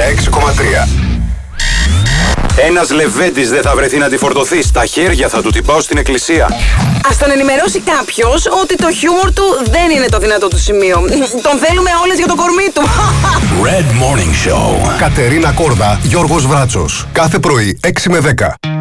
96,3. Ένας λεβέντης δεν θα βρεθεί να τη φορτωθεί. Στα χέρια θα του την πάω στην εκκλησία. Ας τον ενημερώσει κάποιος ότι το χιούμορ του δεν είναι το δυνατό του σημείο. Τον θέλουμε όλες για το κορμί του. Red Morning Show. Κατερίνα Κόρδα, Γιώργος Βράτσος. Κάθε πρωί 6 με 10.